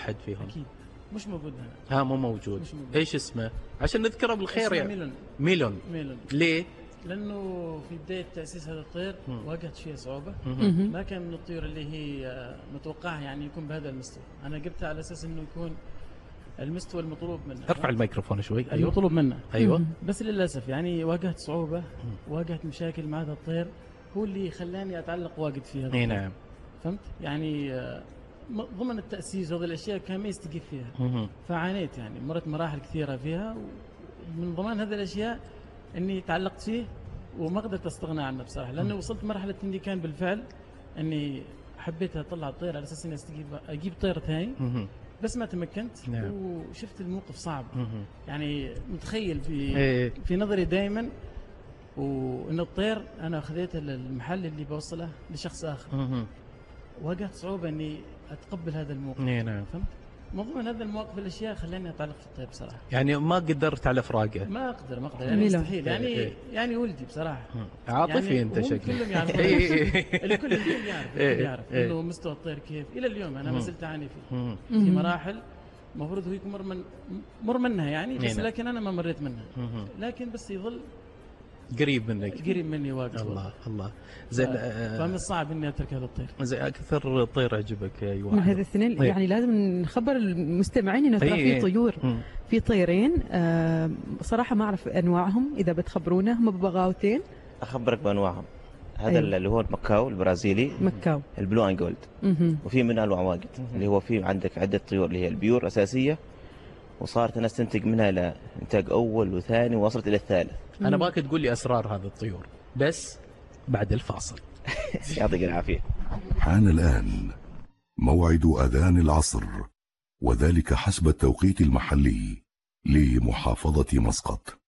واحد فيهم. اكيد مش موجود هنا. ها مو موجود. ايش اسمه عشان نذكره بالخير يعني؟ ميلون. ليه؟ لانه في بدايه تاسيس هذا الطير واجهت فيها صعوبه. ما كان من الطيور اللي هي متوقعه يعني يكون بهذا المستوى. انا جبتها على اساس انه يكون المستوى المطلوب منه. ارفع الميكروفون شوي. ايوه المطلوب منه. ايوه. بس للاسف يعني واجهت صعوبه، واجهت مشاكل مع هذا الطير، هو اللي خلاني اتعلق واجد فيها. اي نعم. فهمت يعني ضمن التاسيس وهذه الاشياء كان ما يستقيم فيها. فعانيت يعني، مرت مراحل كثيره فيها، ومن ضمن هذه الاشياء اني تعلقت فيه وما قدرت استغنى عنه بصراحه، لانه وصلت مرحله اني كان بالفعل اني حبيت اطلع الطير على اساس اني اجيب طير ثاني. بس ما تمكنت. نعم. وشفت الموقف صعب. يعني متخيل في نظري دائما، وان الطير انا اخذته للمحل اللي بوصله لشخص اخر. واجهت صعوبه اني اتقبل هذا الموقف. نعم. فهمت؟ من هذا المواقف الاشياء خلاني اتعلق في الطير بصراحه. يعني ما قدرت على فراقه. ما اقدر يعني مستحيل. يعني ولدي بصراحه. عاطفي يعني انت شكلك. كلهم يعرفون. الكل يعرف انه مستوى الطير كيف. الى اليوم انا ما زلت اعاني فيه. في مراحل المفروض هو يكون مر منها يعني، بس لكن انا ما مريت منها. لكن بس يظل قريب منك، قريب مني واجد. الله زين. فمن الصعب اني اترك هذا الطير. زين اكثر طير عجبك يا واحد من هذا الاثنين؟ يعني لازم نخبر المستمعين انه ترى في طيور، في طيرين صراحه ما اعرف انواعهم، اذا بتخبرونا. هم ببغاوتين. اخبرك بانواعهم. هذا اللي هو المكاو البرازيلي، مكاو البلو اند جولد. وفي منها انواع واجد، اللي هو في عندك عده طيور اللي هي البيور اساسيه، وصارت الناس تنتج منها الى انتاج اول وثاني ووصلت الى الثالث. انا باك تقول لي اسرار هذه الطيور بس بعد الفاصل. يعطيك العافيه. حان الان موعد اذان العصر، وذلك حسب التوقيت المحلي لمحافظه مسقط.